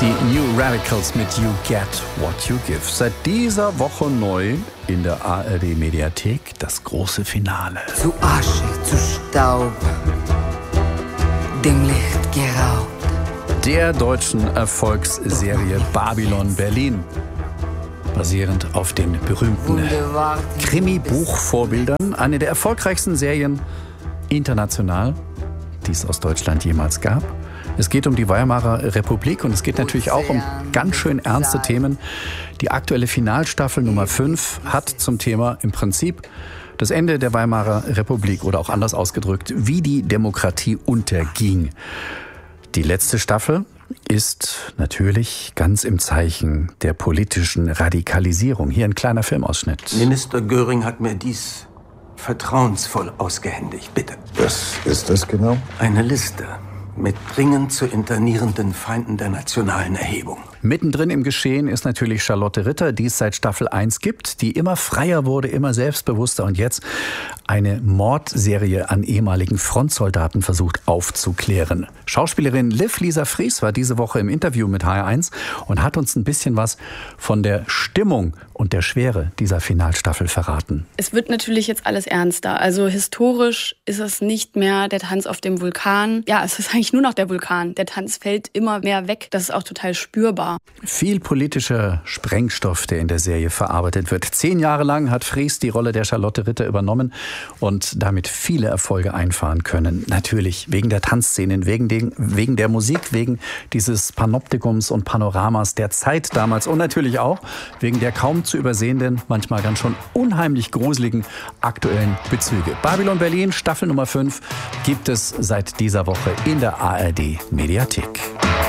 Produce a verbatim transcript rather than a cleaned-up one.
Die New Radicals mit You Get What You Give. Seit dieser Woche neu in der A R D-Mediathek das große Finale. Zu Asche, zu Staub, dem Licht geraubt. Der deutschen Erfolgsserie Babylon Berlin. Basierend auf den berühmten Krimi-Buchvorbildern. Eine der erfolgreichsten Serien international, die es aus Deutschland jemals gab. Es geht um die Weimarer Republik und es geht natürlich auch um ganz schön ernste Themen. Die aktuelle Finalstaffel Nummer fünf hat zum Thema im Prinzip das Ende der Weimarer Republik oder auch anders ausgedrückt, wie die Demokratie unterging. Die letzte Staffel ist natürlich ganz im Zeichen der politischen Radikalisierung. Hier ein kleiner Filmausschnitt. Minister Göring hat mir dies vertrauensvoll ausgehändigt. Bitte. Was ist das genau? Eine Liste mit dringend zu internierenden Feinden der nationalen Erhebung. Mittendrin im Geschehen ist natürlich Charlotte Ritter, die es seit Staffel eins gibt, die immer freier wurde, immer selbstbewusster und jetzt eine Mordserie an ehemaligen Frontsoldaten versucht aufzuklären. Schauspielerin Liv Lisa Fries war diese Woche im Interview mit H R eins und hat uns ein bisschen was von der Stimmung und der Schwere dieser Finalstaffel verraten. Es wird natürlich jetzt alles ernster. Also historisch ist es nicht mehr der Tanz auf dem Vulkan. Ja, es ist eigentlich nur noch der Vulkan. Der Tanz fällt immer mehr weg. Das ist auch total spürbar. Viel politischer Sprengstoff, der in der Serie verarbeitet wird. Zehn Jahre lang hat Fries die Rolle der Charlotte Ritter übernommen und damit viele Erfolge einfahren können. Natürlich wegen der Tanzszenen, wegen, den, wegen der Musik, wegen dieses Panoptikums und Panoramas der Zeit damals und natürlich auch wegen der kaum zu übersehenden, manchmal ganz schon unheimlich gruseligen aktuellen Bezüge. Babylon Berlin, Staffel Nummer fünf, gibt es seit dieser Woche in der A R D-Mediathek.